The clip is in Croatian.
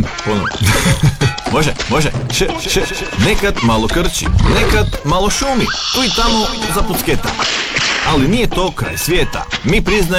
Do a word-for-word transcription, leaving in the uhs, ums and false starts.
Ponovno. Može, može. Š, š, nekad malo krči, nekad malo šumi, tu i tamo zapucketa. Ali nije to kraj svijeta. Mi priznajemo